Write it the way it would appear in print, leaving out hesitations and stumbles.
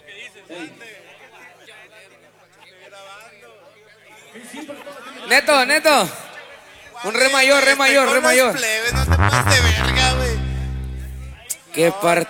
Neto, Neto. Un re mayor, re mayor, re mayor. Plebes, no te pases de verga, güey. Qué parte.